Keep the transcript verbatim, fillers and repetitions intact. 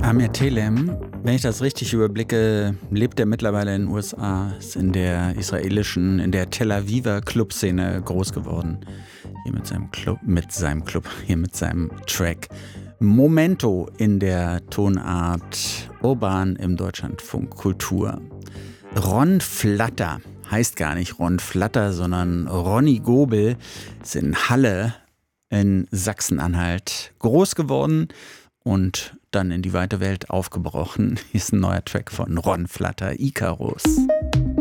Amir Telem, wenn ich das richtig überblicke, lebt er mittlerweile in den U S A, ist in der israelischen, in der Tel Aviver Clubszene groß geworden. Hier mit seinem Club, mit seinem Club, hier mit seinem Track Momento in der Tonart Urban im Deutschlandfunk Kultur. Ron Flatter heißt gar nicht Ron Flatter, sondern Ronny Gobel ist in Halle in Sachsen-Anhalt groß geworden und dann in die weite Welt aufgebrochen. Hier ist ein neuer Track von Ron Flatter, Icarus.